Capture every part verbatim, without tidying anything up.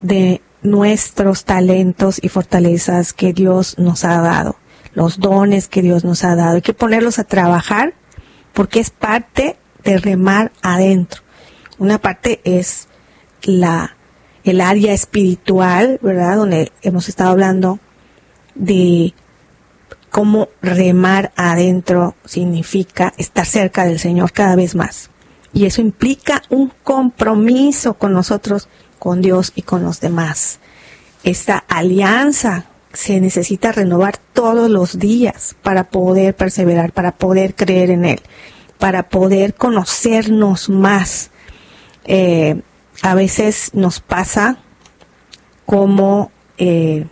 de nuestros talentos y fortalezas que Dios nos ha dado, los dones que Dios nos ha dado. Hay que ponerlos a trabajar porque es parte de remar adentro. Una parte es la el área espiritual, ¿verdad? Donde hemos estado hablando de cómo remar adentro significa estar cerca del Señor cada vez más. Y eso implica un compromiso con nosotros, con Dios y con los demás. Esta alianza se necesita renovar todos los días para poder perseverar, para poder creer en Él, para poder conocernos más. Eh, a veces nos pasa como eh,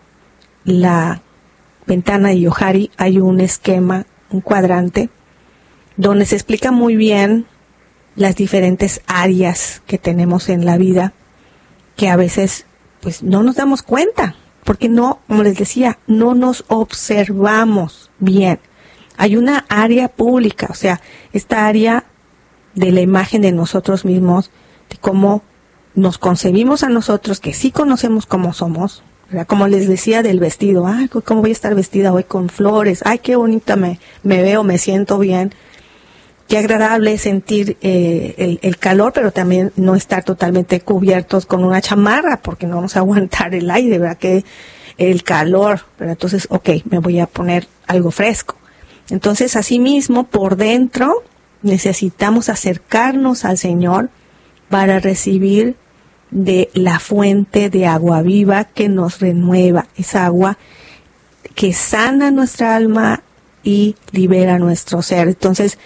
la ventana de Johari, hay un esquema, un cuadrante, donde se explica muy bien las diferentes áreas que tenemos en la vida, que a veces pues no nos damos cuenta, porque no, como les decía, no nos observamos bien. Hay una área pública, o sea, esta área de la imagen de nosotros mismos, de cómo nos concebimos a nosotros, que sí conocemos cómo somos, ¿verdad? Como les decía del vestido, ay, cómo voy a estar vestida hoy con flores, ay, qué bonita me, me veo, me siento bien, qué agradable sentir eh, el, el calor, pero también no estar totalmente cubiertos con una chamarra, porque no vamos a aguantar el aire, ¿verdad? Que el calor, ¿verdad? Entonces, ok, me voy a poner algo fresco. Entonces, asimismo, por dentro, necesitamos acercarnos al Señor para recibir de la fuente de agua viva que nos renueva, esa agua que sana nuestra alma y libera nuestro ser. Entonces,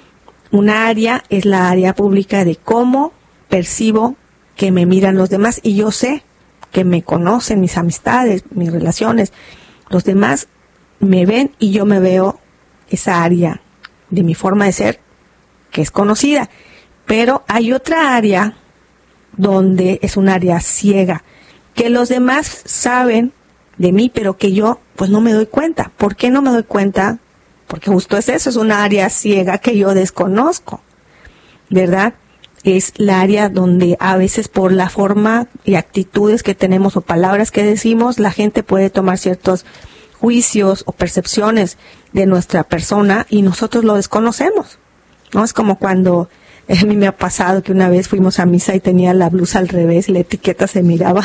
una área es la área pública de cómo percibo que me miran los demás, y yo sé que me conocen mis amistades, mis relaciones, los demás me ven y yo me veo esa área de mi forma de ser que es conocida. Pero hay otra área donde es un área ciega, que los demás saben de mí, pero que yo pues no me doy cuenta. ¿Por qué no me doy cuenta? Porque justo es eso, es una área ciega que yo desconozco, ¿verdad? Es la área donde a veces por la forma y actitudes que tenemos o palabras que decimos, la gente puede tomar ciertos juicios o percepciones de nuestra persona y nosotros lo desconocemos, ¿no? Es como cuando a mí me ha pasado que una vez fuimos a misa y tenía la blusa al revés y la etiqueta se miraba.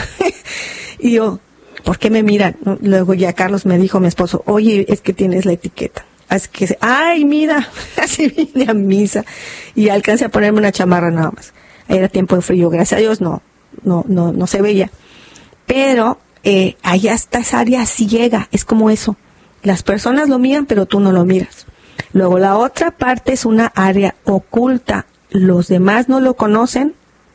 Y yo, ¿por qué me miran? Luego ya Carlos me dijo, mi esposo, oye, es que tienes la etiqueta. Así que, ay, mira, así vine a misa y alcancé a ponerme una chamarra nada más. Era tiempo de frío, gracias a Dios no, no, no, no se veía. Pero eh, allá está esa área ciega, es como eso. Las personas lo miran, pero tú no lo miras. Luego la otra parte es una área oculta. Los demás no lo conocen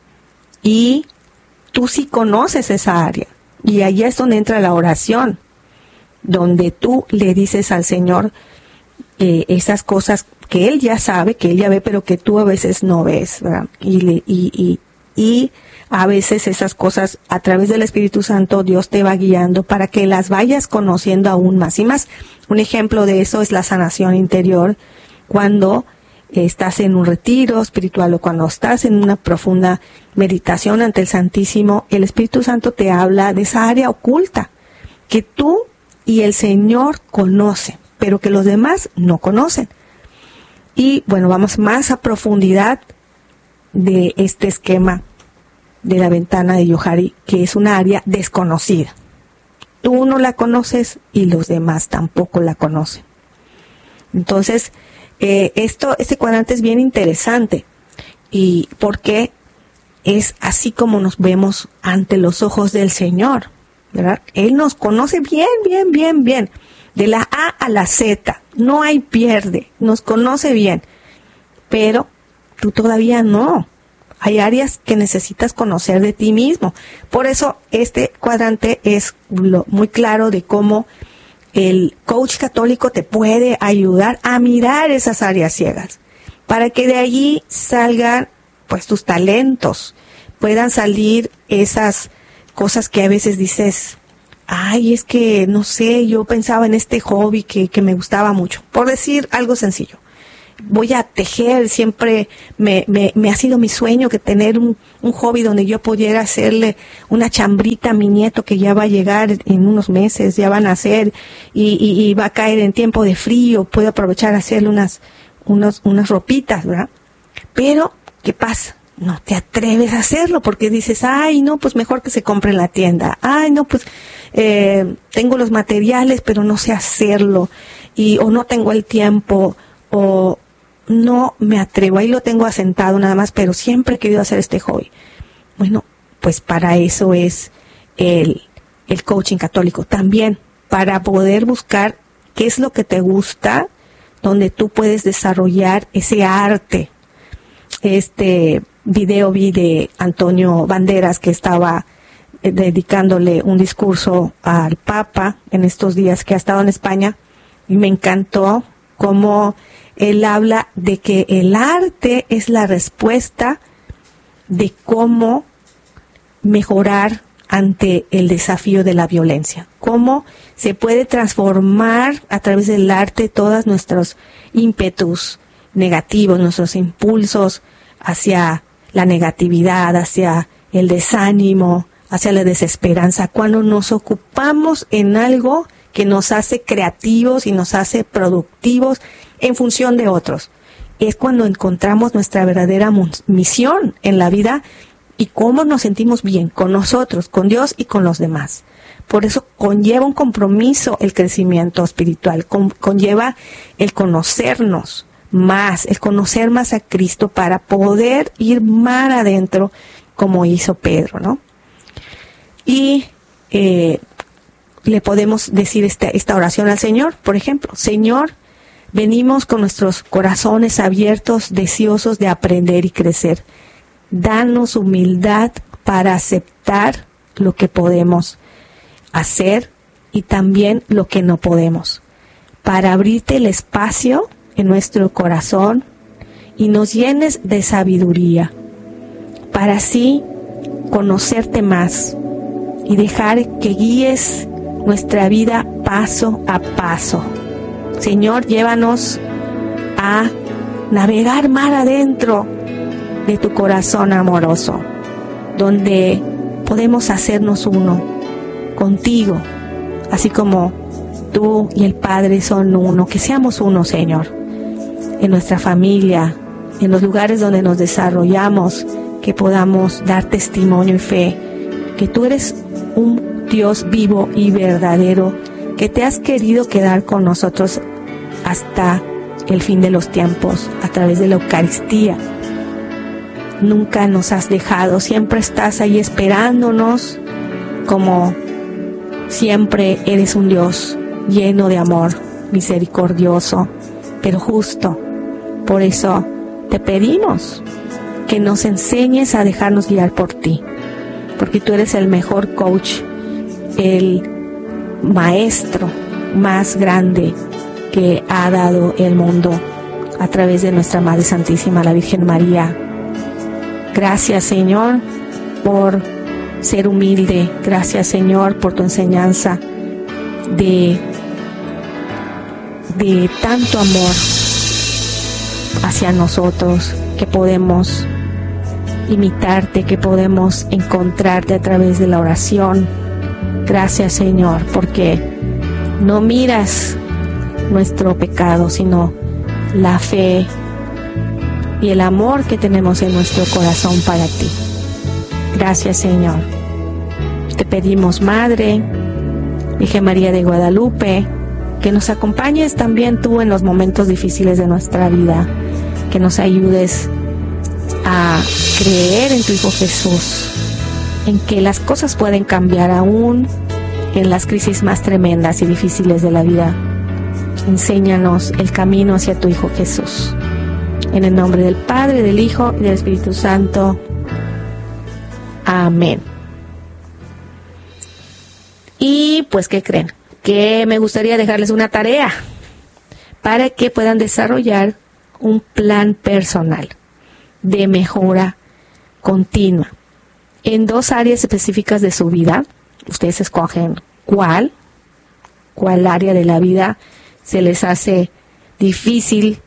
y tú sí conoces esa área. Y allí es donde entra la oración, donde tú le dices al Señor eh, esas cosas que Él ya sabe, que Él ya ve, pero que tú a veces no ves, ¿verdad? Y, le, y, y, y a veces esas cosas, a través del Espíritu Santo, Dios te va guiando para que las vayas conociendo aún más y más. Un ejemplo de eso es la sanación interior, cuando estás en un retiro espiritual o cuando estás en una profunda meditación ante el Santísimo, el Espíritu Santo te habla de esa área oculta que tú y el Señor conocen, pero que los demás no conocen. Y bueno, vamos más a profundidad de este esquema de la ventana de Johari, que es una área desconocida. Tú no la conoces y los demás tampoco la conocen. Entonces, Eh, esto, este cuadrante es bien interesante y porque es así como nos vemos ante los ojos del Señor, ¿verdad? Él nos conoce bien, bien, bien, bien, de la A a la Z, no hay pierde, nos conoce bien, pero tú todavía no. Hay áreas que necesitas conocer de ti mismo. Por eso este cuadrante es lo, muy claro de cómo el coach católico te puede ayudar a mirar esas áreas ciegas para que de allí salgan pues tus talentos, puedan salir esas cosas que a veces dices, ay, es que no sé, yo pensaba en este hobby que, que me gustaba mucho, por decir algo sencillo. voy a tejer, siempre me, me, me ha sido mi sueño que tener un, un hobby donde yo pudiera hacerle una chambrita a mi nieto que ya va a llegar en unos meses, ya van a hacer y, y, y va a caer en tiempo de frío, puedo aprovechar a hacerle unas, unos, unas ropitas, ¿verdad? Pero, ¿qué pasa? No te atreves a hacerlo porque dices, ay, no, pues mejor que se compre en la tienda. Ay, no, pues eh, tengo los materiales, pero no sé hacerlo. Y, o no tengo el tiempo, o no me atrevo. Ahí lo tengo asentado nada más, pero siempre he querido hacer este hobby. Bueno, pues para eso es el, el coaching católico. También para poder buscar qué es lo que te gusta, donde tú puedes desarrollar ese arte. Este video vi de Antonio Banderas que estaba eh, dedicándole un discurso al Papa en estos días que ha estado en España y me encantó cómo él habla de que el arte es la respuesta de cómo mejorar ante el desafío de la violencia, cómo se puede transformar a través del arte todos nuestros ímpetus negativos, nuestros impulsos hacia la negatividad, hacia el desánimo, hacia la desesperanza, cuando nos ocupamos en algo que nos hace creativos y nos hace productivos en función de otros. Es cuando encontramos nuestra verdadera misión en la vida y cómo nos sentimos bien con nosotros, con Dios y con los demás. Por eso conlleva un compromiso el crecimiento espiritual, con, conlleva el conocernos más, el conocer más a Cristo para poder ir más adentro como hizo Pedro, ¿no? Y eh, le podemos decir esta, esta oración al Señor, por ejemplo, Señor, venimos con nuestros corazones abiertos, deseosos de aprender y crecer. Danos humildad para aceptar lo que podemos hacer y también lo que no podemos, para abrirte el espacio en nuestro corazón y nos llenes de sabiduría, para así conocerte más y dejar que guíes nuestra vida paso a paso. Señor, llévanos a navegar mar adentro de tu corazón amoroso, donde podemos hacernos uno contigo, así como tú y el Padre son uno, que seamos uno, Señor, en nuestra familia, en los lugares donde nos desarrollamos, que podamos dar testimonio y fe, que tú eres un Dios vivo y verdadero, que te has querido quedar con nosotros hasta el fin de los tiempos, a través de la Eucaristía. Nunca nos has dejado, siempre estás ahí esperándonos, como siempre eres un Dios lleno de amor, misericordioso, pero justo. Por eso te pedimos que nos enseñes a dejarnos guiar por ti, porque tú eres el mejor coach, el maestro más grande que ha dado el mundo a través de nuestra Madre Santísima, la Virgen María. Gracias, Señor, por ser humilde. Gracias, Señor, por tu enseñanza de, de tanto amor hacia nosotros, que podemos imitarte, que podemos encontrarte a través de la oración. Gracias, Señor, porque no miras nuestro pecado, sino la fe y el amor que tenemos en nuestro corazón para ti. Gracias, Señor. Te pedimos, Madre, Virgen María de Guadalupe, que nos acompañes también tú en los momentos difíciles de nuestra vida, que nos ayudes a creer en tu Hijo Jesús, en que las cosas pueden cambiar aún en las crisis más tremendas y difíciles de la vida. Enséñanos el camino hacia tu Hijo Jesús. En el nombre del Padre, del Hijo y del Espíritu Santo. Amén. Y pues, ¿qué creen? Que me gustaría dejarles una tarea para que puedan desarrollar un plan personal de mejora continua en dos áreas específicas de su vida. Ustedes escogen cuál, cuál área de la vida se les hace difícil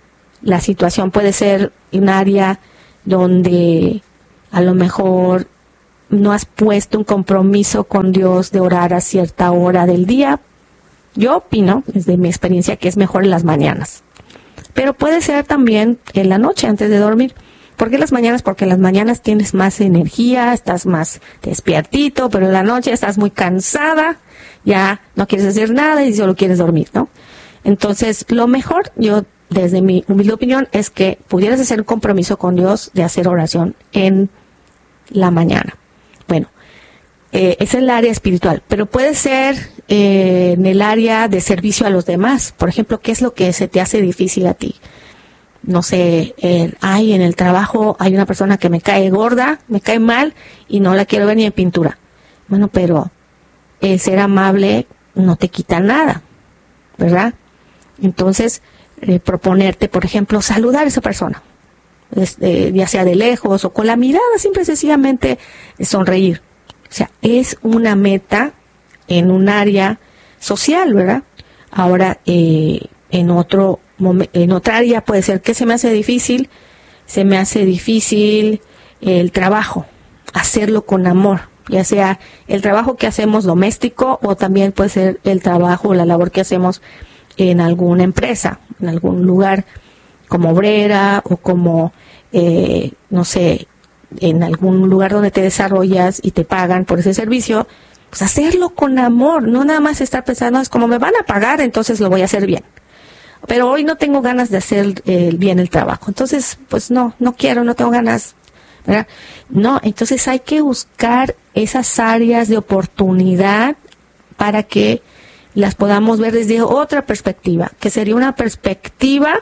la situación puede ser un área donde a lo mejor no has puesto un compromiso con Dios de orar a cierta hora del día. Yo opino, desde mi experiencia, que es mejor en las mañanas. Pero puede ser también en la noche antes de dormir. ¿Por qué las mañanas? Porque en las mañanas tienes más energía, estás más despiertito, pero en la noche estás muy cansada, ya no quieres hacer nada y solo quieres dormir, ¿no? Entonces, lo mejor, yo, desde mi humilde opinión, es que pudieras hacer un compromiso con Dios de hacer oración en la mañana. Bueno, eh, es el área espiritual, pero puede ser eh, en el área de servicio a los demás. Por ejemplo, ¿qué es lo que se te hace difícil a ti? No sé, eh, hay en el trabajo, hay una persona que me cae gorda, me cae mal y no la quiero ver ni en pintura. Bueno, pero eh, ser amable no te quita nada, ¿verdad? Entonces, eh, proponerte, por ejemplo, saludar a esa persona, este, ya sea de lejos o con la mirada, simple y sencillamente sonreír. O sea, es una meta en un área social, ¿verdad? Ahora, eh, en otro en otra área puede ser que se me hace difícil, se me hace difícil el trabajo, hacerlo con amor, ya sea el trabajo que hacemos doméstico o también puede ser el trabajo o la labor que hacemos en alguna empresa, en algún lugar como obrera o como, eh, no sé, en algún lugar donde te desarrollas y te pagan por ese servicio. Pues hacerlo con amor, no nada más estar pensando, es como me van a pagar, entonces lo voy a hacer bien. Pero hoy no tengo ganas de hacer eh, bien el trabajo. Entonces, pues no, no quiero, no tengo ganas, ¿verdad? No, entonces hay que buscar esas áreas de oportunidad para que las podamos ver desde otra perspectiva, que sería una perspectiva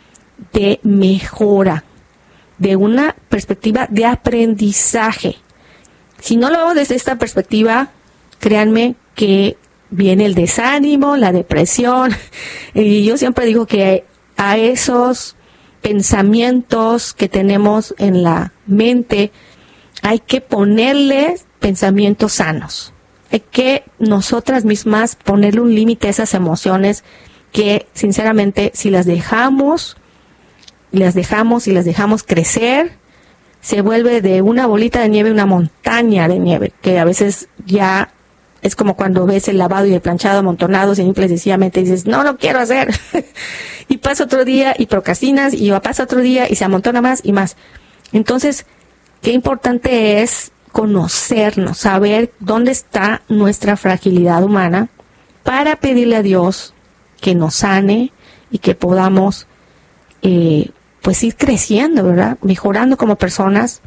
de mejora, de una perspectiva de aprendizaje. Si no lo hago desde esta perspectiva, créanme que viene el desánimo, la depresión, y yo siempre digo que a esos pensamientos que tenemos en la mente hay que ponerle pensamientos sanos. Hay que nosotras mismas ponerle un límite a esas emociones que, sinceramente, si las dejamos, las dejamos y las dejamos crecer, se vuelve de una bolita de nieve una montaña de nieve, que a veces ya es como cuando ves el lavado y el planchado amontonados y simple y sencillamente dices, no lo quiero hacer. Y pasa otro día y procrastinas y pasa otro día y se amontona más y más. Entonces, qué importante es conocernos, saber dónde está nuestra fragilidad humana para pedirle a Dios que nos sane y que podamos eh, pues ir creciendo, ¿verdad? Mejorando como personas.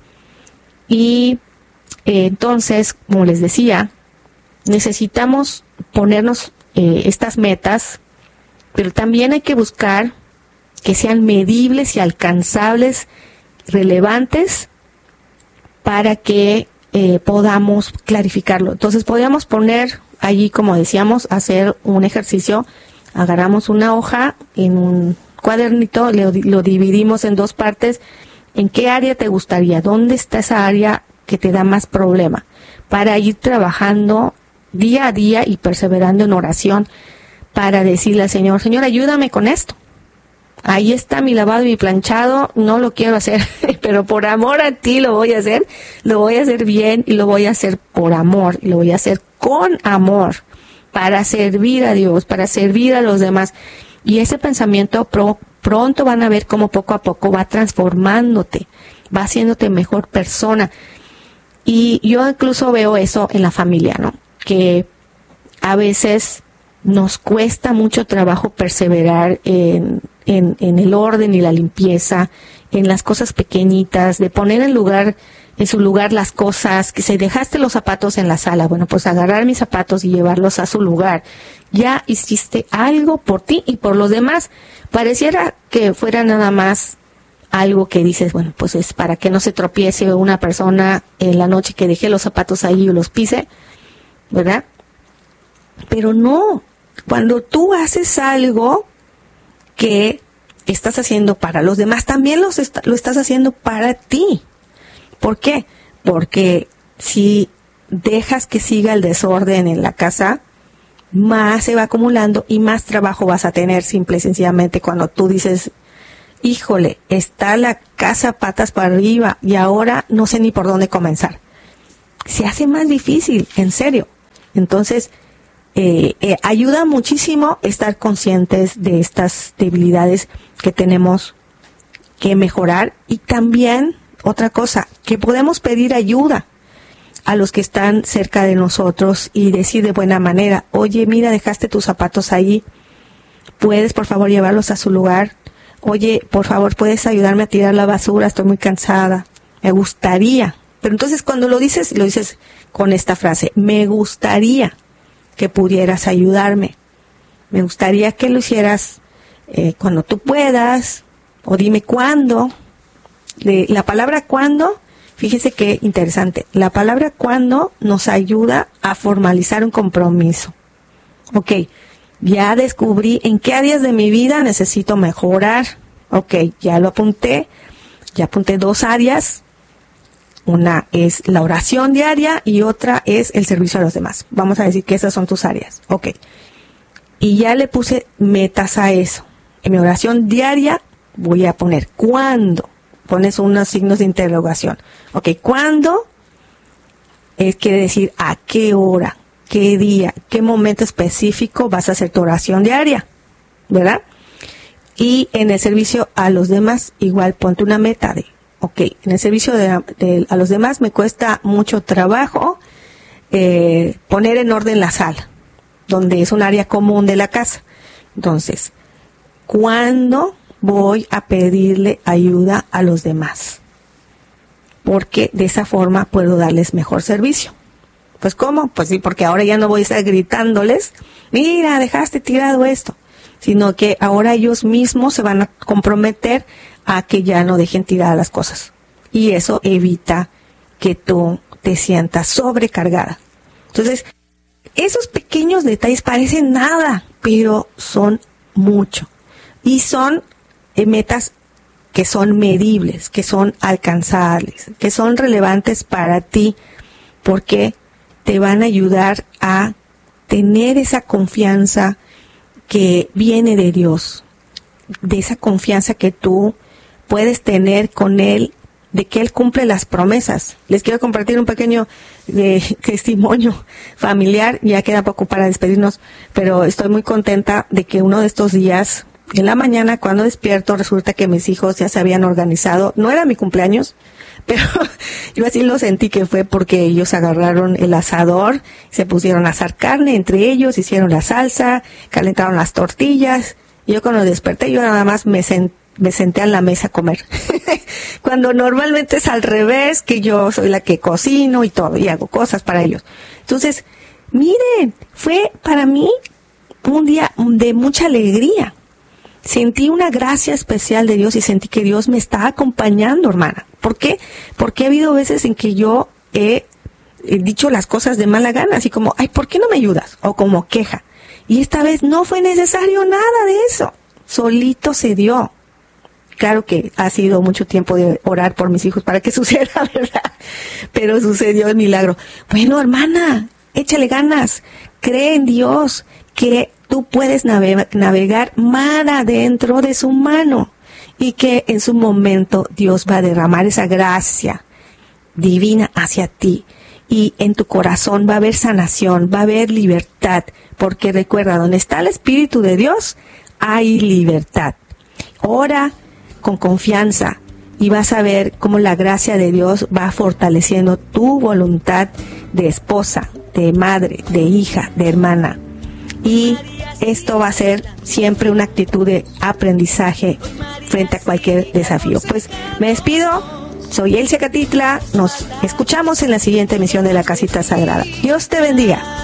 Y eh, entonces, como les decía, necesitamos ponernos eh, estas metas, pero también hay que buscar que sean medibles y alcanzables, relevantes, para que eh, podamos clarificarlo. Entonces podríamos poner allí, como decíamos, hacer un ejercicio, agarramos una hoja en un cuadernito, lo, lo dividimos en dos partes. ¿En qué área te gustaría? ¿Dónde está esa área que te da más problema? Para ir trabajando día a día y perseverando en oración para decirle al Señor, Señor, ayúdame con esto. Ahí está mi lavado y mi planchado, no lo quiero hacer, pero por amor a ti lo voy a hacer, lo voy a hacer bien y lo voy a hacer por amor, y lo voy a hacer con amor, para servir a Dios, para servir a los demás. Y ese pensamiento pro, pronto van a ver cómo poco a poco va transformándote, va haciéndote mejor persona. Y yo incluso veo eso en la familia, ¿no? Que a veces nos cuesta mucho trabajo perseverar en, en, en el orden y la limpieza, en las cosas pequeñitas, de poner en lugar, en su lugar las cosas, que si dejaste los zapatos en la sala, bueno, pues agarrar mis zapatos y llevarlos a su lugar. Ya hiciste algo por ti y por los demás. Pareciera que fuera nada más algo que dices, bueno, pues es para que no se tropiece una persona en la noche que dejé los zapatos ahí y los pise, ¿verdad? Pero no, cuando tú haces algo que estás haciendo para los demás, también los est- lo estás haciendo para ti. ¿Por qué? Porque si dejas que siga el desorden en la casa, más se va acumulando y más trabajo vas a tener, simple y sencillamente, cuando tú dices, híjole, está la casa patas para arriba y ahora no sé ni por dónde comenzar. Se hace más difícil, en serio. Entonces, eh, eh, ayuda muchísimo estar conscientes de estas debilidades que tenemos que mejorar. Y también, otra cosa, que podemos pedir ayuda a los que están cerca de nosotros y decir de buena manera, oye, mira, dejaste tus zapatos ahí, ¿puedes por favor llevarlos a su lugar? Oye, por favor, ¿puedes ayudarme a tirar la basura? Estoy muy cansada, me gustaría. Pero entonces cuando lo dices, lo dices con esta frase, me gustaría que pudieras ayudarme, me gustaría que lo hicieras eh, cuando tú puedas, o dime cuándo. Le, la palabra cuándo, fíjese qué interesante, la palabra cuándo nos ayuda a formalizar un compromiso. Ok, ya descubrí en qué áreas de mi vida necesito mejorar. Ok, ya lo apunté, ya apunté dos áreas. Una es la oración diaria y otra es el servicio a los demás. Vamos a decir que esas son tus áreas. Ok. Y ya le puse metas a eso. En mi oración diaria voy a poner ¿cuándo? Pones unos signos de interrogación. Ok, ¿cuándo? Es quiere decir a qué hora, qué día, qué momento específico vas a hacer tu oración diaria, ¿verdad? Y en el servicio a los demás, igual ponte una meta de, ok, en el servicio de, de, a los demás me cuesta mucho trabajo eh, poner en orden la sala, donde es un área común de la casa. Entonces, ¿cuándo voy a pedirle ayuda a los demás? Porque de esa forma puedo darles mejor servicio. Pues ¿cómo? Pues sí, porque ahora ya no voy a estar gritándoles, mira, dejaste tirado esto, sino que ahora ellos mismos se van a comprometer a que ya no dejen tiradas las cosas. Y eso evita que tú te sientas sobrecargada. Entonces, esos pequeños detalles parecen nada, pero son mucho. Y son eh, metas que son medibles, que son alcanzables, que son relevantes para ti, porque te van a ayudar a tener esa confianza que viene de Dios, de esa confianza que tú puedes tener con Él, de que Él cumple las promesas. Les quiero compartir un pequeño eh, testimonio familiar, ya queda poco para despedirnos, pero estoy muy contenta de que uno de estos días, en la mañana, cuando despierto, resulta que mis hijos ya se habían organizado. No era mi cumpleaños, pero yo así lo sentí que fue porque ellos agarraron el asador, se pusieron a asar carne entre ellos, hicieron la salsa, calentaron las tortillas. Y yo cuando desperté, yo nada más me senté, me senté a la mesa a comer. Cuando normalmente es al revés, que yo soy la que cocino y todo, y hago cosas para ellos. Entonces, miren, fue para mí un día de mucha alegría. Sentí una gracia especial de Dios y sentí que Dios me está acompañando, hermana. ¿Por qué? Porque ha habido veces en que yo he, he dicho las cosas de mala gana, así como, ay, ¿por qué no me ayudas? O como queja. Y esta vez no fue necesario nada de eso. Solito se dio. Claro que ha sido mucho tiempo de orar por mis hijos para que suceda, ¿verdad? Pero sucedió el milagro. Bueno, hermana, échale ganas. Cree en Dios que tú puedes nave- navegar mar adentro de su mano y que en su momento Dios va a derramar esa gracia divina hacia ti. Y en tu corazón va a haber sanación, va a haber libertad. Porque recuerda, donde está el Espíritu de Dios, hay libertad. Ora con confianza y vas a ver cómo la gracia de Dios va fortaleciendo tu voluntad de esposa, de madre, de hija, de hermana. Y esto va a ser siempre una actitud de aprendizaje frente a cualquier desafío. Pues me despido, soy Elsia Catitla, nos escuchamos en la siguiente emisión de La Casita Sagrada. Dios te bendiga.